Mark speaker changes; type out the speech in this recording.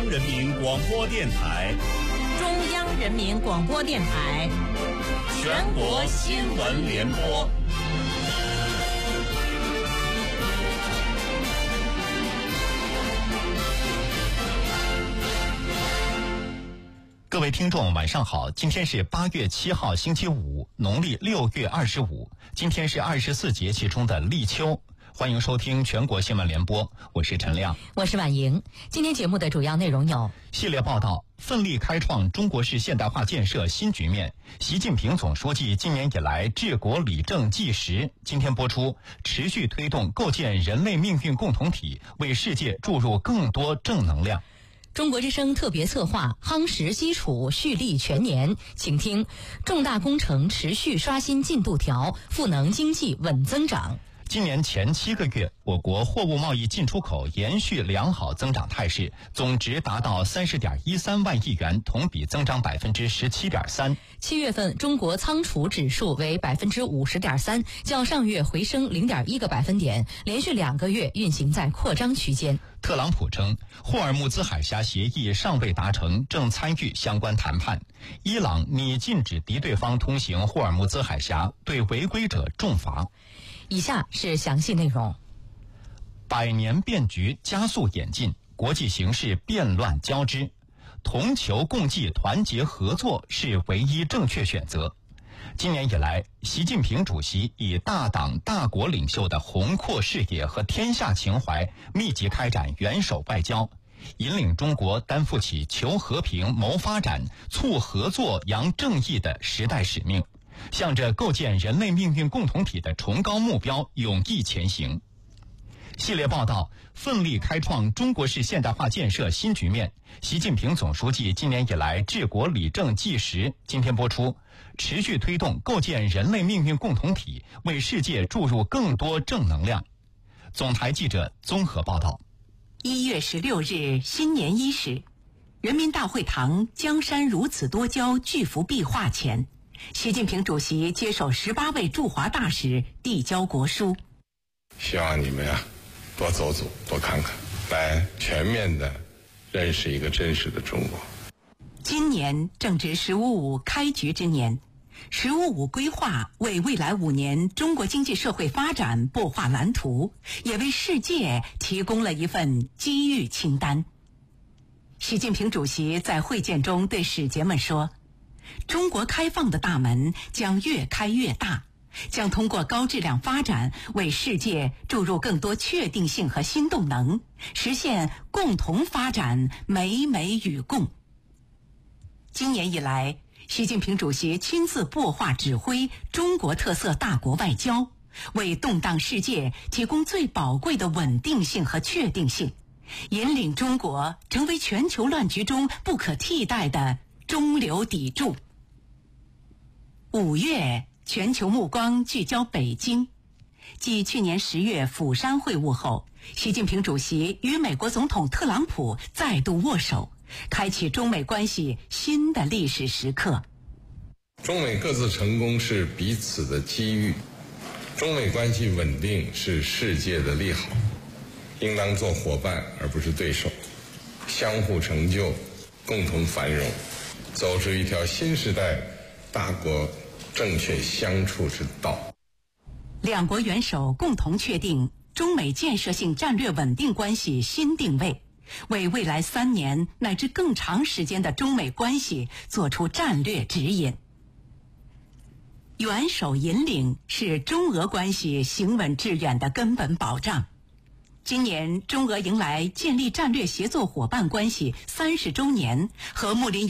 Speaker 1: 央人民广播电台，
Speaker 2: 中央人民广播电台，
Speaker 1: 全国新闻联播。
Speaker 3: 各位听众晚上好，今天是8月7号星期五，农历6月25，今天是24节气中的立秋。欢迎收听全国新闻联播，我是陈亮，
Speaker 2: 我是婉莹。今天节目的主要内容有：
Speaker 3: 系列报道，奋力开创中国式现代化建设新局面，习近平总书记今年以来治国理政纪实。今天播出，持续推动构建人类命运共同体，为世界注入更多正能量。
Speaker 2: 中国之声特别策划夯实基础，蓄力全年，请听：重大工程持续刷新进度条，赋能经济稳增长。
Speaker 3: 今年前7个月，我国货物贸易进出口延续良好增长态势，总值达到30.13万亿元，同比增长17.3%。
Speaker 2: 7月份中国仓储指数为50.3%，较上月回升0.1个百分点，连续2个月运行在扩张区间。
Speaker 3: 特朗普称，霍尔木兹海峡协议尚未达成，正参与相关谈判。伊朗拟禁止敌对方通行霍尔木兹海峡，对违规者重罚。
Speaker 2: 以下是详细内容。
Speaker 3: 百年变局加速演进，国际形势变乱交织，同求共济、团结合作是唯一正确选择。今年以来，习近平主席以大党大国领袖的宏阔视野和天下情怀，密集开展元首外交，引领中国担负起求和平、谋发展、促合作、扬正义的时代使命，向着构建人类命运共同体的崇高目标勇毅前行。系列报道，奋力开创中国式现代化建设新局面，习近平总书记今年以来治国理政纪实。今天播出，持续推动构建人类命运共同体，为世界注入更多正能量。总台记者综合报道。
Speaker 4: 1月16日新年伊始，人民大会堂江山如此多娇巨幅壁画前，习近平主席接受18位驻华大使递交国书。
Speaker 5: 希望你们多走走，多看看，来全面的认识一个真实的中国。
Speaker 4: 今年正值“十五五”开局之年，“十五五”规划为未来5年中国经济社会发展擘画蓝图，也为世界提供了一份机遇清单。习近平主席在会见中对使节们说，中国开放的大门将越开越大，将通过高质量发展为世界注入更多确定性和新动能，实现共同发展、美美与共。今年以来，习近平主席亲自擘画指挥中国特色大国外交，为动荡世界提供最宝贵的稳定性和确定性，引领中国成为全球乱局中不可替代的中流砥柱。5月，全球目光聚焦北京。继去年10月釜山会晤后，习近平主席与美国总统特朗普再度握手，开启中美关系新的历史时刻。
Speaker 5: 中美各自成功是彼此的机遇，中美关系稳定是世界的利好，应当做伙伴而不是对手，相互成就，共同繁荣，走出一条新时代大国正确相处之道。
Speaker 4: 两国元首共同确定中美建设性战略稳定关系新定位，为未来3年乃至更长时间的中美关系做出战略指引。元首引领是中俄关系行稳致远的根本保障。今年中俄迎来建立战略协作伙伴关系30周年和睦邻